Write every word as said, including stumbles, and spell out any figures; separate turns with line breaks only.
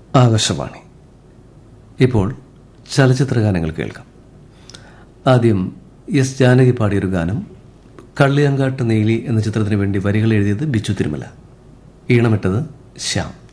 ആകാശവാണി. ഇപ്പോൾ ചലച്ചിത്ര ഗാനങ്ങൾ കേൾക്കാം. ആദ്യം എസ് ജാനകി പാടിയൊരു ഗാനം. കള്ളിയങ്കാട്ട് നെയ്ലി എന്ന ചിത്രത്തിന് വേണ്ടി വരികൾ എഴുതിയത് ബിച്ചു തിരുമല, ഈണമിട്ടത് ശ്യാം.